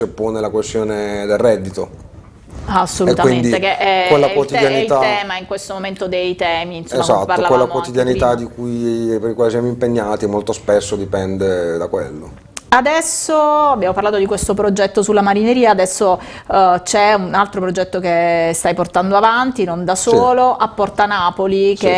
pone la questione del reddito. Assolutamente, che è, quella è quotidianità, il tema in questo momento dei temi, insomma, come esatto, quella parlavamo anche quotidianità prima. per la quale siamo impegnati molto spesso dipende da quello. Adesso abbiamo parlato di questo progetto sulla marineria, adesso c'è un altro progetto che stai portando avanti, non da Sì, solo, a Porta Napoli, sì. che